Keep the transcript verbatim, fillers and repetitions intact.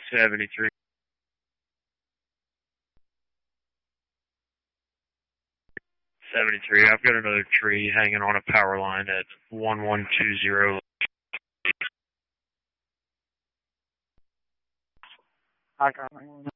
seventy-three. seventy-three. I've got another tree hanging on a power line at one one two zero. I got